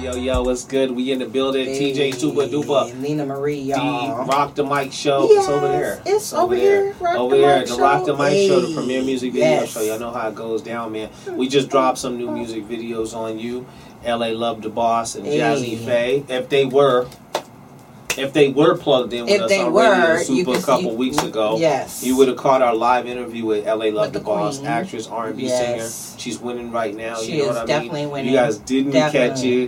Yo, what's good? We in the building. Hey, TJ Tuba Dupa. Lena Marie, y'all. The Rock the Mic Show. Yes, It's over there. It's over here. Over there. The Rock the Mic Show, the Hey, premier music video yes. show. Y'all know how it goes down, man. We just dropped some new music videos on you. LA Love the Boss and Jazzy Faye. If they were plugged in with us on Radio Super a couple weeks ago, yes, you would have caught our live interview with LA Love the Boss, Queen. actress, R&B singer. She's winning right now. She you know is what I definitely mean? winning. You guys didn't catch it.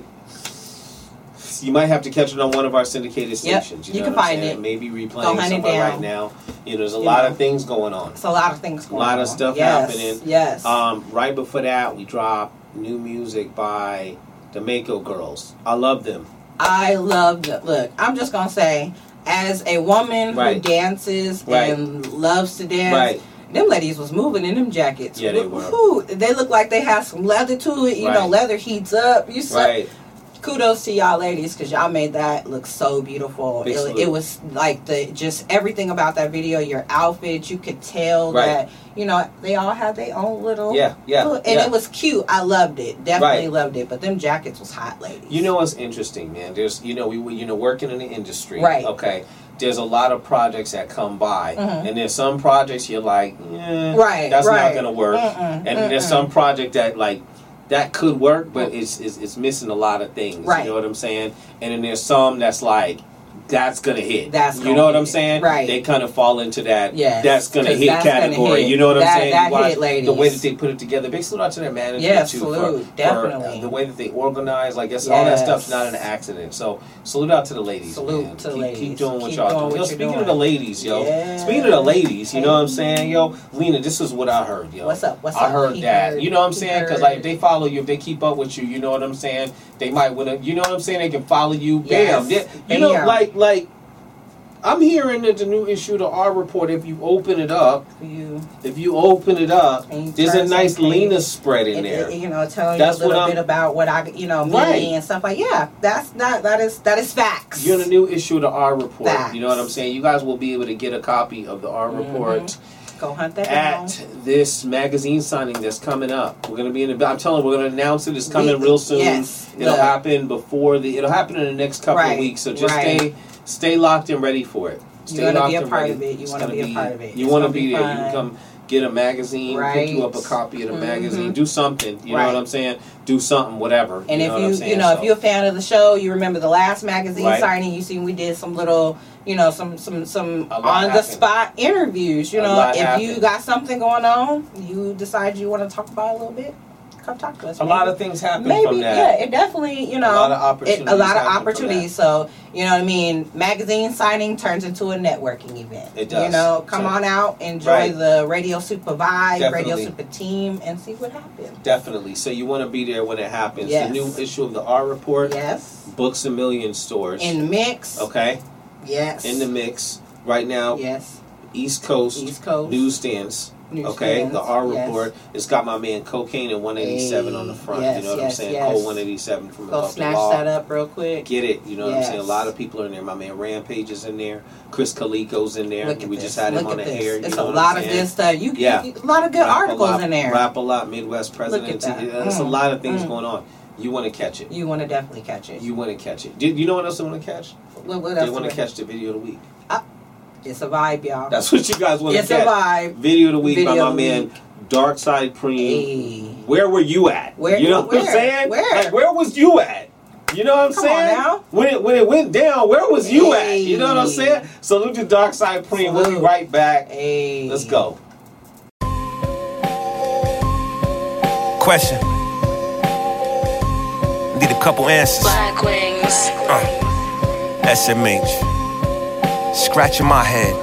You might have to catch it on one of our syndicated stations. You know can what I'm find saying? it. Maybe replaying Go hunt it somewhere down. right now. You know, there's a lot of things going on. It's a lot of things going on. A lot of stuff yes. happening. Yes. Right before that, we dropped new music by the Mako Girls. I love them. I love it. Look, I'm just going to say, as a woman who dances and loves to dance, them ladies was moving in them jackets. Yeah, they were. Woo, they look like they had some leather to it. You know, leather heats up. You said, kudos to y'all ladies because y'all made that look so beautiful. It was like just everything about that video, your outfit, you could tell that, you know, they all had their own little and it was cute. I loved it. Definitely loved it. But them jackets was hot, ladies. You know what's interesting, man? There's, you know, we working in the industry. Okay. There's a lot of projects that come by, and there's some projects you're like, that's not gonna work. And there's some project that that could work, but it's missing a lot of things. You know what I'm saying? And then there's some that's like, that's gonna hit. You know what I'm saying? They kind of fall into that. That's gonna hit category. You know what I'm saying? That hit, ladies. The way that they put it together. Big salute out to their management too. For the way that they organize. Like all that stuff's not an accident. So salute out to the ladies. Salute to the ladies. Keep doing what y'all doing. Yo, speaking of the ladies, Speaking of the ladies, you know what I'm saying, yo. Lena, this is what I heard, yo. What's up? I heard that. You know what I'm saying? Because if they follow you, if they keep up with you, you know what I'm saying. They might win a. You know what I'm saying? They can follow you. Bam. You know, like I'm hearing that the new issue to our report, if you open it up, there's a nice Lena spread in there. You know, telling you a little bit about what I, you know, me and stuff like that is facts. You're in the new issue to our report. You know what I'm saying? You guys will be able to get a copy of the R report. Go hunt that down. At this magazine signing that's coming up. We're gonna be in the. I'm telling you, we're gonna announce it. It's coming real soon. It'll happen it'll happen in the next couple of weeks. So just stay locked and ready for it. You want to be a part of it. You want to be a part of it. You want to be there. You can come get a magazine, pick you up a copy of the magazine, do something. You know what I'm saying? Do something, whatever. And if if you're a fan of the show, you remember the last magazine signing. You seen we did some little, you know, some on the spot interviews. You know, if you got something going on, you decide you want to talk about it a little bit. Come talk to us. A lot of things happen from that. Yeah, it definitely, you know, a lot of opportunities. So, you know what I mean? Magazine signing turns into a networking event. It does. You know, come on out, enjoy the Radio Super vibe, Radio Super team, and see what happens. Definitely. So you want to be there when it happens. The new issue of the R Report. Yes. Books a Million stores. In the mix. Okay. Yes. In the mix right now. Yes. East Coast newsstands. Okay, the R Report. It's got my man Cocaine and 187 on the front. You know what I'm saying? Code 187 from Go snatch that up real quick. Get it. You know what I'm saying? A lot of people are in there. My man Rampage is in there. Chris Calico's in there. We just had him on the air. It's a lot of good stuff. A lot of good articles in there. Rap a lot. Midwest Presidency. There's a lot of things going on. You want to catch it. You want to definitely catch it. You want to catch it. You know what else I want to catch? What else? They want to catch the video of the week. It's a vibe, y'all. That's what you guys want to catch. It's a vibe. Video of the week by my man Dark Side Preem. Where were you at? You know what I'm saying? Where was you at? You know what I'm saying? On now. When it went down, where was you at? You know what I'm saying? Salute to Dark Side Preem. We'll be right back. Let's go. Question. Need a couple answers. Black Wings. SMH. Scratching my head.